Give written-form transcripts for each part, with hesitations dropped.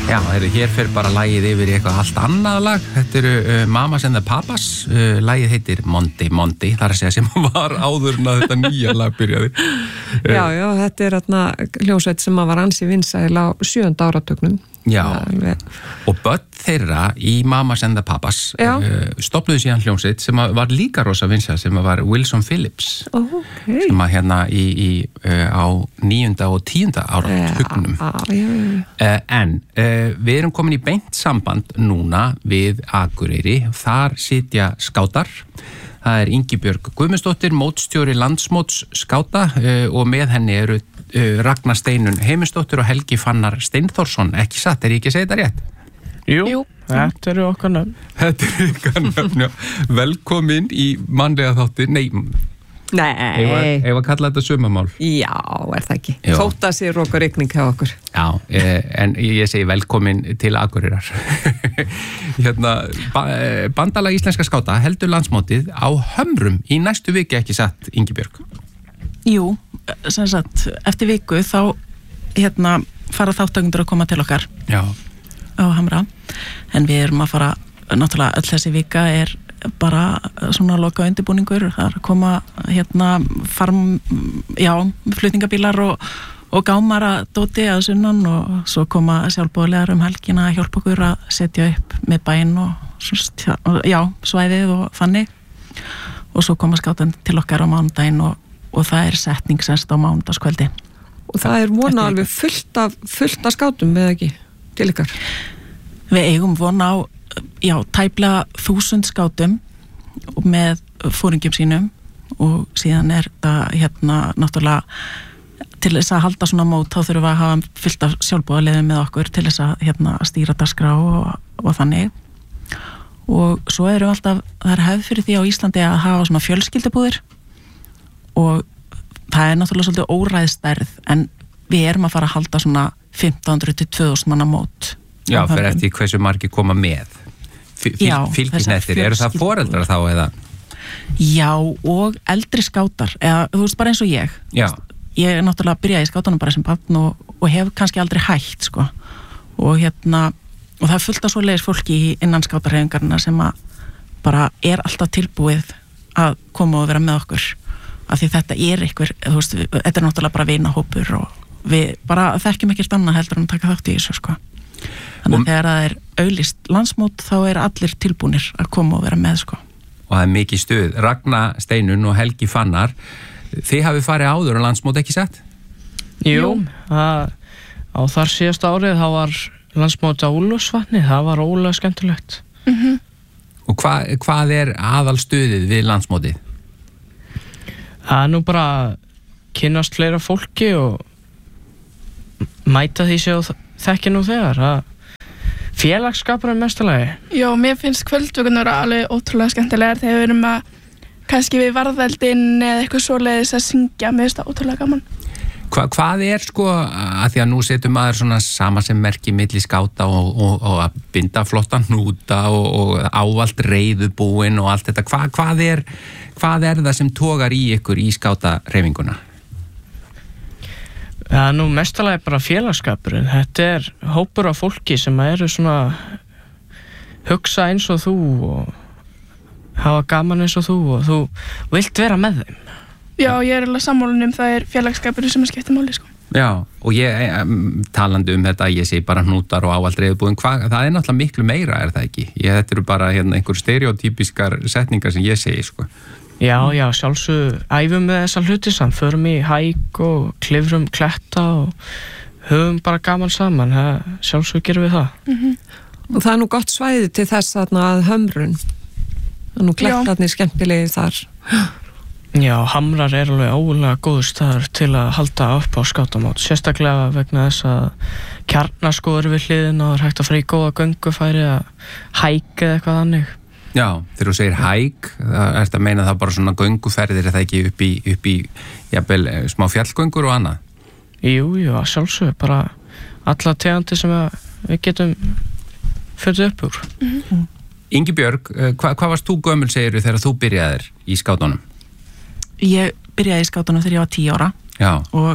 Já, hér fer bara lagið yfir í eitthvað allt annað lag. Þetta eru Mamas and the Papas. Lagið heitir Monday Monday, þar að segja sem var áður en að þetta nýja lag byrjaði. Já, þetta hljómsveit sem var ansi vinsæl á 7. áratugnum. Já, og börn þeirra í Mamas and the Papas stofnuðu síðan hljómsveit sem var líka rosa vinsæl, sem var Wilson Phillips. Okay. Sem að á 9. og 10. áratugnum. En við erum komin í beint samband núna við Akureyri. Þar sitja skátar. Það Ingibjörg Guðmundsdóttir, mótstjóri landsmóts skáta og með henni eru Ragnar Steinun Heimisdóttir og Helgi Fannar Steinþórsson. Ekki satt, ég ekki að segja þetta rétt? Jú. Þetta eru okkar nöfn. Þetta eru okkar nöfn, já. Velkomin í mannlega þáttir. Nei. Ef að kalla þetta sumamál. Já, það ekki. Þótt að sé rók og rigning hjá okkur. Já, en ég segi velkomin til Akureyrar. Bandalag íslenska skáta heldur landsmótið á Hömrum í næstu viku, ekki satt, Ingibjörg? Jú, sem sagt, eftir viku þá fara þáttakundur að koma til okkar. Já. Á Hamra. En við erum að fara, náttúrulega öll þessi vika er bara svona loka undirbúningur. Það er að koma flutningabílar og gámar að dóti að sunnan og svo koma sjálfboðaliðar helgina að hjálpa okkur að setja upp með bæinn og svæðið og þannig. Og svo koma skátan til okkar á mánudaginn og það setning sest á mánudagskvöldi. Og það vona alveg fullt af skátum, eða ekki, til ykkar? Við eigum vona á, tæplega 1000 skátum með fóringjum sínum og síðan það náttúrulega til þess að halda svona mót þá þurfum við að hafa fullt af sjálfboðaliðum með okkur til þess að stýra dagskrá og þannig. Og svo alltaf, það hefð fyrir því á Íslandi að hafa svona fjölskyldubúðir og það náttúrulega svolítið óræðstærð en við erum að fara að halda svona 1500 til 2000 manna mót. Já, fyrir eftir hversu margir koma með. Fylgisnettir, eru það foreldrar þá eða? Já, og eldri skátar, eða þú veist bara eins og ég. Já. Ég náttúrulega byrjaði í skátunum bara sem barn og hef kannski aldrei hætt, sko. Og og það fullt af svoleiðis fólki innan skátarhreyfingarna sem að bara alltaf tilbúið að koma og vera með okkur. Af því þetta einhver, þú veist, þetta náttúrulega bara vinahópur og við bara þekkjum ekkert annað heldur en að taka þátt í þessu, sko. Þannig að þegar það auglýst landsmót þá allir tilbúnir að koma og vera með, sko. Og það mikið stuð. Ragnar Steinun og Helgi Fannar, þið hafið farið áður á landsmót, ekki sett? Jú, á þar síðasta árið þá var landsmót á Úlfarsvatni, það var ólega skemmtilegt. Og hvað aðalstuðið við landsmótið? Það nú bara kynnast fleira fólki og mæta því sem þekki nú þegar. Félagsskapur mestalagi. Já, mér finnst kvöldvökunar alveg ótrúlega skemmtilegar þegar við erum kannski við varðveldin eða eitthvað svoleiðis að syngja, mér finnst það ótrúlega gaman. Hvað sko, að því að nú setur maður svona sama sem merki milli skáta og að binda flottan hnúta og ávallt reiðubúin og allt þetta, hvað það sem togar í ykkur í skátahreyfinguna? Já, nú mestalagi bara félagsskapurinn. Þetta hópur af fólki sem eru svona hugsa eins og þú og hafa gaman eins og þú og þú vilt vera með þeim. Já, ég alveg sammálun það félagsskapurinn sem skiptir máli, sko. Já, og ég talandi þetta, ég sé bara hnútar og ávallt reiðubúin, það náttúrulega miklu meira, það ekki? Þetta eru bara einhver stereotypískar setningar sem ég segi, sko. Já, sjálfsög æfum með þessa hluti saman, förum í hæk og klifrum kletta og höfum bara gaman saman, sjálfsög gerum við það. Og það nú gott svæði til þess að Hömrun, nú klettarnir skemmtilegi þar. Já, Hamrar alveg ólega góður staður til að halda upp á skátamót, sérstaklega vegna þess að kjarnaskoður við hliðin og það hægt að fara í góða göngufæri að hæk eða eitthvað þannig. Já, þegar þú segir hæk, það að meina það bara svona gönguferðir, það ekki upp í jafnvel smá fjallgöngur og annað? Jú, sjálfsög, bara alla tegandi sem við getum fyrir upp úr. Ingibjörg, hvað varst þú gömul, segirðu, þegar þú byrjaðir í skátunum? Ég byrjaði í skátunum þegar ég var 10 ára. Já. Og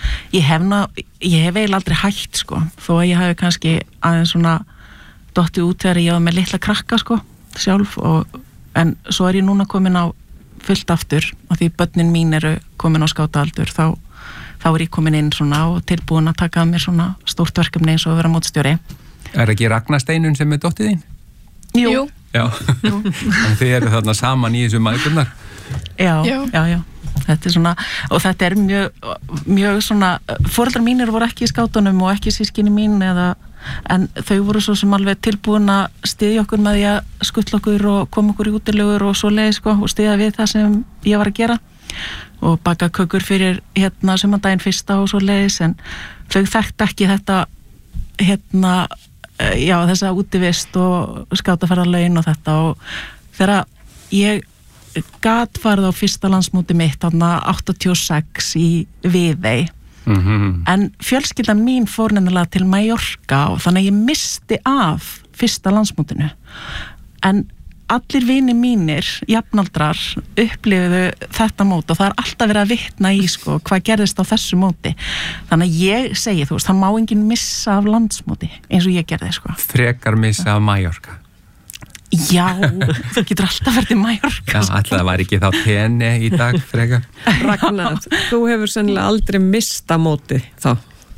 ég hef eiginlega aldrei hætt sko, þó að ég hafi kannski aðeins svona dottið út þegar ég var með litla krakka sko, sjálf en svo ég núna komin á fullt aftur og því börnin mín eru komin á skátaaldur þá ég komin inn svona og tilbúin að taka að mér svona stórt verkefni eins og að vera mótstjóri. Ekki Ragnar Steinun sem dóttir þín? Jú. Já, en þið eru þarna saman í þessu mæðgurnar? Já. Þetta svona, og þetta mjög svona, foreldrar mínir voru ekki í skátunum og ekki sískinni mín en þau voru svo sem alveg tilbúin að styðja okkur með því að skuttla okkur og koma okkur í útilegur og svoleiðis sko, og styðja við það sem ég var að gera og baka kökur fyrir sumardaginn fyrsta og svoleiðis, en þau þekktu ekki þetta þessa útivist og skátaferðarlaun og þetta, og þegar ég gat farið á fyrsta landsmóti mitt 86 í Viðey, en fjölskyldan mín fór nefnilega til Mallorca og þannig að ég misti af fyrsta landsmótinu, en allir vinir mínir, jafnaldrar, upplifuðu þetta mót og það er alltaf verið að vitna í sko, hvað gerðist á þessu móti. Þannig að ég segi, þú veist, það má enginn missa af landsmóti eins og ég gerði sko. Frekar missa af Mallorca? Já, þú getur alltaf verið í Mallorca. Já, alltaf það var ekki þá tenni í dag, frekar. Ragnar, þú hefur sennilega aldrei mista móti þá?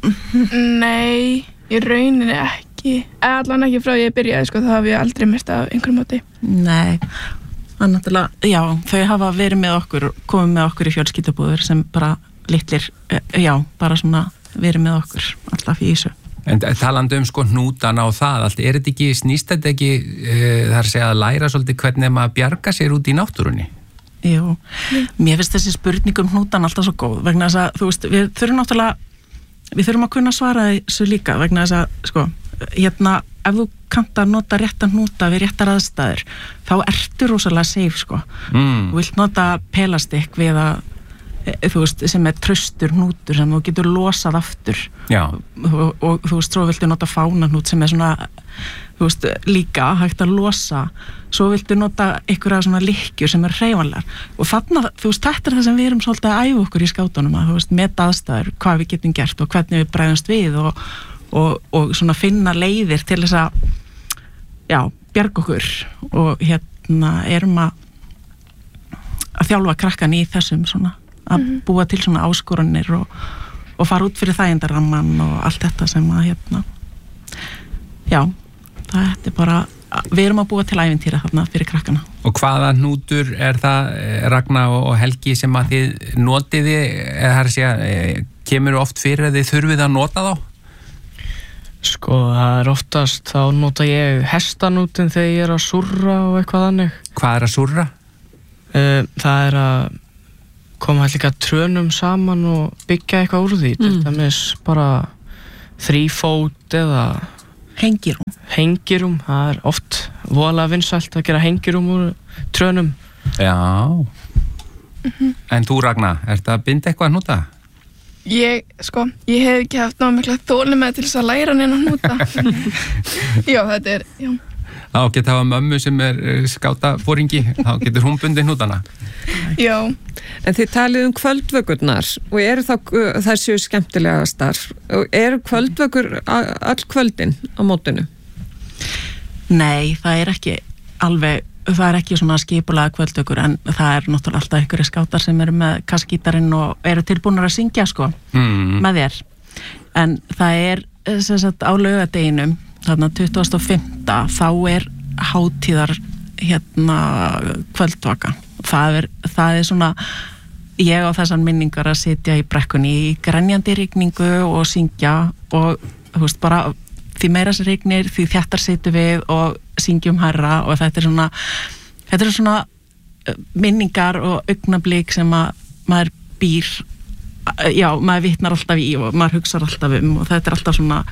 Nei, í rauninni ekki. Allan ekki frá ég byrjaði, sko, þá haf ég aldrei mista af einhverjum móti. Nei, það er náttúrulega, já, þau hafa verið með okkur, komið með okkur í fjölskyldubúður sem bara litlir, bara svona verið með okkur alltaf í þessu. En talandi sko hnútana og það allt, þetta ekki, snýst þetta ekki þar segja að læra svolítið hvernig maður bjarga sér út í náttúrunni? Jú, mér finnst þessi spurning hnútan alltaf svo góð, vegna þess að, þú veist, við þurfum að kunna svara þessu líka, vegna þess að, sko, ef þú kannt að nota réttan hnúta við réttar aðstæður, þá ertu rosalega safe, sko. Þú vilt nota pelastikk við að, þú veist, sem traustur hnútur sem þú getur losað aftur. Já. Og þú veist, svo viltu nota fánahnút sem svona, þú veist, líka hægt að losa, svo viltu nota einhverja svona lykkjur sem hreyfanlegar, og þarna, þú veist, þetta það sem við erum svolítið að æfa okkur í skátunum, að þú veist, meta aðstæður, hvað við getum gert og hvernig við bregðumst við og svona finna leiðir til þess að bjarga okkur og erum að þjálfa krakkan í þessum svona að búa til svona áskoranir og fara út fyrir þægindaramman og allt þetta sem að þetta er bara, við erum að búa til ævintýra þarna fyrir krakkana. Og hvaða hnútur er það, Ragnar og Helgi, sem að þið notiði, kemur oft fyrir að þið þurfið að nota þá? Sko, það er oftast, þá nota ég hestanútin þegar ég er að surra og eitthvað þannig. Hvað er að surra? Það er að koma líka trönum saman og byggja eitthvað úr því, til dæmis bara þrífót eða hengirum, það er oft voðalega vinsælt að gera hengirum úr trönum. Já. En þú, Ragnar, ertu að binda eitthvað að hnúta? Ég hef ekki haft náðu mikla þolinmæði til þess að læra neina hnúta. Já, þetta er, já. Þá geta hafa mömmu sem er skátafóringi, þá getur hún bundið hnútana. Já. En þið talið kvöldvökurnar og eru það séu skemmtilegastar. Eru kvöldvökur all kvöldin á mótinu? Nei, það er ekki alveg, það er ekki svona skipulega kvöldvökur, en það er náttúrulega alltaf einhverjir skátar sem eru með kassgítarinn og eru tilbúnir að syngja sko með þér. En það er sem sagt á laugardeginum, þarna 25. þá er hátíðar kvöldvaka. Það er svona, ég á þessar minningar að sitja í brekkunni í grenjandi rigningu og syngja og þú veist bara því meira sem rignir því þjættar situm við og syngjum hærra, og þetta er svona minningar og augnablík sem að maður býr, maður vitnar alltaf í og maður hugsar alltaf og þetta er alltaf svona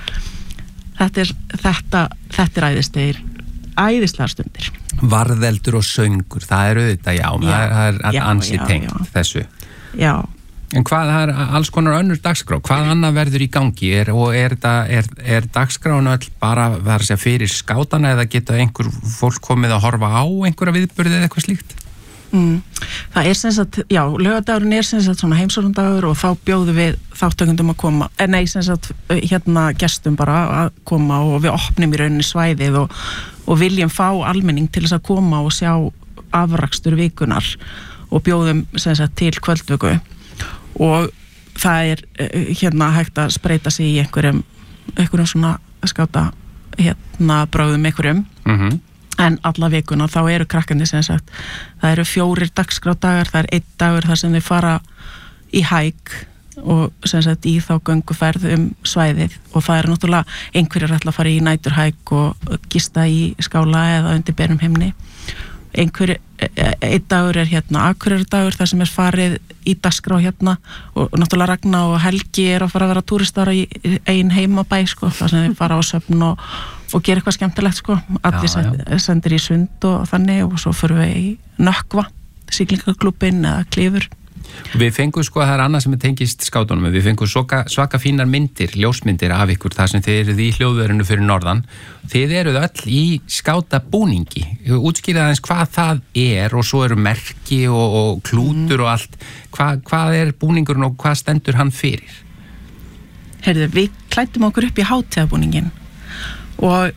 þetta er æðislegar stundir. Varðeldur og söngur, það er auðvitað, það er ansi tengt þessu. Já. En hvað er alls konar önnur dagskrá? Hvað annað verður í gangi? Er dagskráin öll bara fyrir skátana, eða geta einhver fólk komið að horfa á einhverja viðburði eða eitthvað slíkt? Það sem sagt, já, laugardagurinn sem sagt svona heimsóknardagur og þá bjóðum við þáttökundum að koma, sem sagt gestum bara að koma og við opnum í rauninni svæðið og viljum fá almenning til þess að koma og sjá afrakstur vikunar og bjóðum sem sagt til kvöldvöku og það hægt að spreita sig í einhverjum svona skáta bráðum einhverjum en alla vikuna þá eru krakkandi sem sagt, það eru 4 dagskrárdagar, það 1 dagur þar sem þau fara í hæk og sem sagt í þá gönguferð svæðið og það náttúrulega einhverjir ætla að fara í næturhæk og gista í skála eða undir berum himni. Einn dagur Akureyrardagur þar sem farið í dagskrá og náttúrulega Ragna og Helgi að fara að vera túristar í ein heimabæ þar sem þau fara á söfn og gera eitthvað skemmtilegt allir sendir í sund og þannig og svo fyrir við í Nökkva siglingaklúbbin eða Klifur. Við fengum það annað sem tengist skátunum, við fengum svaka fínar myndir, ljósmyndir af ykkur þar sem þið eruð í hljóðverinu fyrir norðan. Þið eruð öll í skátabúningi, útskýrið aðeins hvað það og svo eru merki og klútur og allt. Hvað er búningurinn og hvað stendur hann fyrir? Heyrðu, við klæddum okkur upp í hátíðabúningin og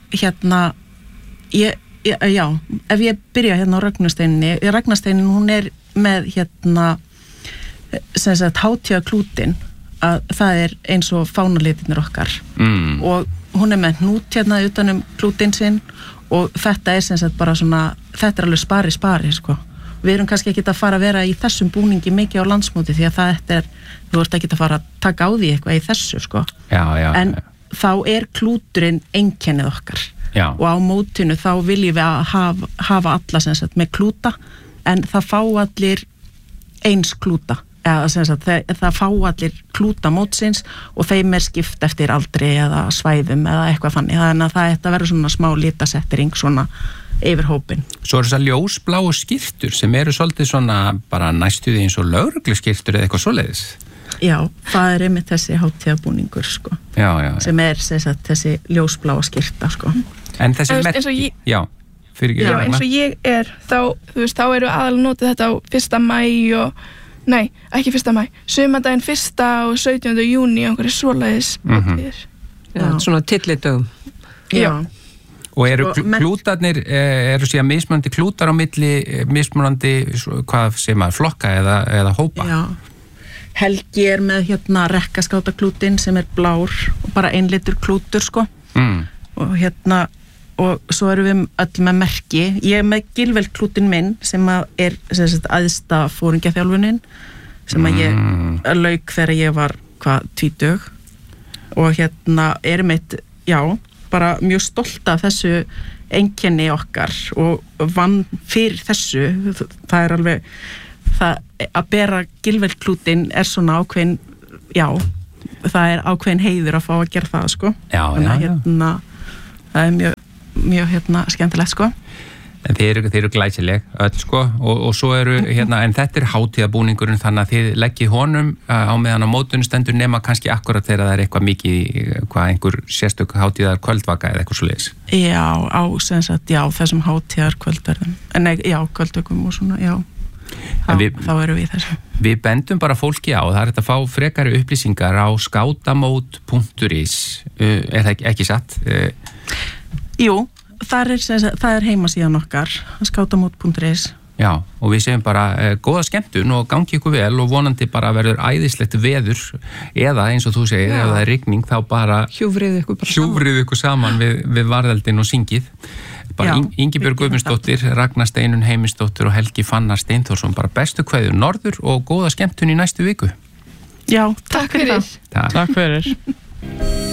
ef ég byrja á Ragnarsteininni, hún er með sem sagt hátíðaklútin að það er eins og fánalitirnir okkar og hún er með hnút utanum klútin sinn og þetta sem sagt bara svona, þetta alveg spari við erum kannski ekki að fara að vera í þessum búningi mikið á landsmóti því að það þú ert ekki að fara að taka á því eitthvað í þessu en þá er klúturinn einkennið okkar og á mótinu þá viljum við að hafa alla sem sagt með klúta en það fá allir eins klúta eða sem sagt það fá allir klúta mótsins og þeim skipt eftir aldri eða svæðum eða eitthvað þannig þannig að þetta verður svona smá litasettering svona yfir hópin. Svo eru þessar ljósbláu skyrtur sem eru svolítið svona bara næstuði eins og lögregluskyrtur eða eitthvað svoleiðis. Já, það er einmitt þessi hátíðabúningur já. Sem sem sagt þessi ljósbláa skyrta En þessi merki, eins og ég þá eru aðal notið þetta á 1. maí og nei, ekki 1. maí sumardaginn 1. og 17. júní og einhverju svoleiðis svona tillidögum Já. Og eru klútarnir eru síðan mismunandi klútar á milli mismunandi, hvað segir maður, flokka eða hópa? Já, Helgi er með rekkaskátaklútin sem er blár og bara einlitur klútur og og svo erum við öll með merki. Ég er með Gilvelklútin minn sem er sem sagt æðsta fóringjaþjálfunin sem ég lauk þegar ég var 20 og er mitt, bara mjög stolt af þessu einkenni okkar og vann fyrir þessu. Það er alveg að bera Gilvelklútin er svona ákveðin, það er ákveðin heiður að fá að gera það Já. Það er mjög skemmtilegt En þið eru glæsileg öll og svo eru en þetta er hátíðabúningurinn þannig að þið leggið honum á meðan á mótunum stendur nema kannski akkurat þegar það er eitthvað mikið einhver sérstök hátíðar kvöldvaka eða eitthvað svoleiðis. Já, á sem sagt, þessum hátíðar kvöldverðum kvöldvökum og svona, þá erum við þessu. Við bendum bara fólki á, það er að fá frekari upplýsingar á skátamót.is er það ekki satt? Jú, það er heimasíðan okkar, skátamót.is. Já, og við segjum bara góða skemmtun og gangi ykkur vel og vonandi bara verður æðislegt veður eða eins og þú segir, ef það er rigning þá bara hjúfrið ykkur saman við varðeldin og syngið. Bara Ingibjörg Guðmundsdóttir, Ragnar Steinunn Heimisdóttir og Helgi Fannar Steinthorsson, bara bestu kveður norður og góða skemmtun í næstu viku. Já, takk fyrir það. Takk fyrir.